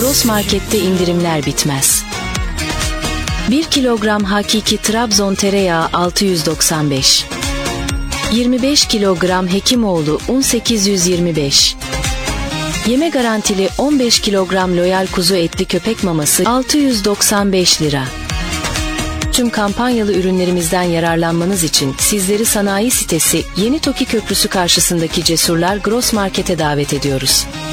Gross Market'te indirimler bitmez. 1 kilogram hakiki Trabzon tereyağı 695. 25 kilogram Hekimoğlu un 825. Yeme garantili 15 kilogram Loyal kuzu etli köpek maması 695 lira. Tüm kampanyalı ürünlerimizden yararlanmanız için sizleri sanayi sitesi Yeni Toki Köprüsü karşısındaki Cesurlar Gross Market'e davet ediyoruz.